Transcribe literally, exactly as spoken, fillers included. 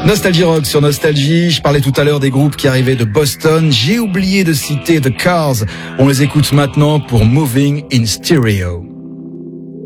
Nostalgie Rock sur Nostalgie. Je parlais tout à l'heure des groupes qui arrivaient de Boston. J'ai oublié de citer The Cars. On les écoute maintenant pour Moving in Stereo.